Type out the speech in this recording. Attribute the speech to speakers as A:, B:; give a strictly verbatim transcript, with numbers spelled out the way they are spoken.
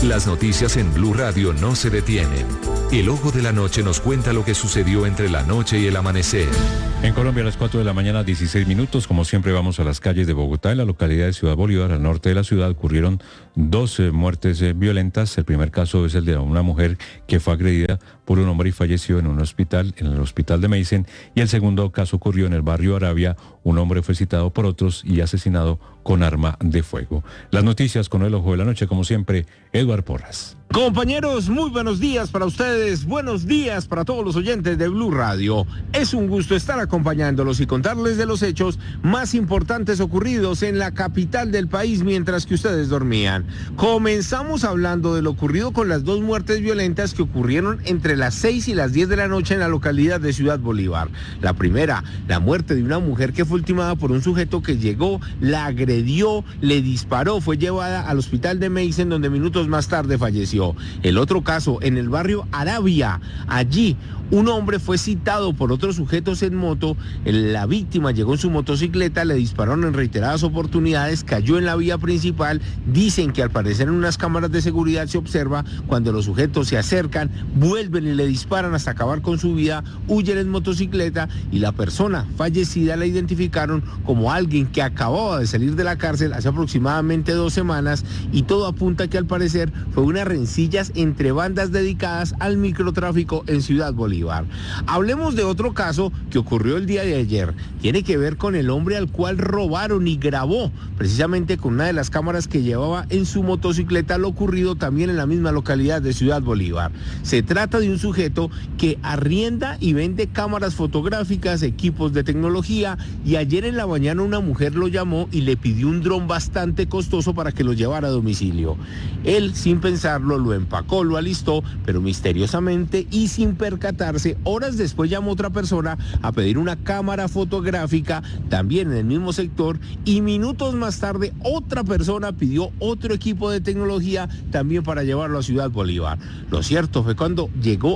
A: Las noticias en Blue Radio no se detienen. El Ojo de la Noche nos cuenta lo que sucedió entre la noche y el amanecer.
B: En Colombia a las cuatro de la mañana, dieciséis minutos. Como siempre vamos a las calles de Bogotá. En la localidad de Ciudad Bolívar, al norte de la ciudad, ocurrieron dos eh, muertes eh, violentas. El primer caso es el de una mujer que fue agredida por un hombre y falleció en un hospital, en el hospital de Meissen. Y el segundo caso ocurrió en el barrio Arabia. Un hombre fue citado por otros y asesinado con arma de fuego. Las noticias con el Ojo de la Noche, como siempre, Eduard Porras.
C: Compañeros, muy buenos días para ustedes, buenos días para todos los oyentes de Blue Radio. Es un gusto estar acompañándolos y contarles de los hechos más importantes ocurridos en la capital del país mientras que ustedes dormían. Comenzamos hablando de lo ocurrido con las dos muertes violentas que ocurrieron entre las seis y las diez de la noche en la localidad de Ciudad Bolívar. La primera, la muerte de una mujer que fue ultimada por un sujeto que llegó, la agredió, le disparó, fue llevada al hospital de Meissen, donde minutos más tarde falleció. El otro caso, en el barrio Arabia, allí un hombre fue citado por otros sujetos en moto, la víctima llegó en su motocicleta, le dispararon en reiteradas oportunidades, cayó en la vía principal. Dicen que al parecer en unas cámaras de seguridad se observa cuando los sujetos se acercan, vuelven y le disparan hasta acabar con su vida, huyen en motocicleta y la persona fallecida la identificaron como alguien que acababa de salir de la cárcel hace aproximadamente dos semanas y todo apunta que al parecer fue una rencillas entre bandas dedicadas al microtráfico en Ciudad Bolívar. Hablemos de otro caso que ocurrió el día de ayer. Tiene que ver con el hombre al cual robaron y grabó precisamente con una de las cámaras que llevaba en su motocicleta lo ocurrido también en la misma localidad de Ciudad Bolívar. Se trata de un sujeto que arrienda y vende cámaras fotográficas, equipos de tecnología, y ayer en la mañana una mujer lo llamó y le pidió un dron bastante costoso para que lo llevara a domicilio. Él, sin pensarlo, lo empacó, lo alistó, pero misteriosamente y sin percatar horas después llamó otra persona a pedir una cámara fotográfica también en el mismo sector y minutos más tarde otra persona pidió otro equipo de tecnología también para llevarlo a Ciudad Bolívar. Lo cierto fue cuando llegó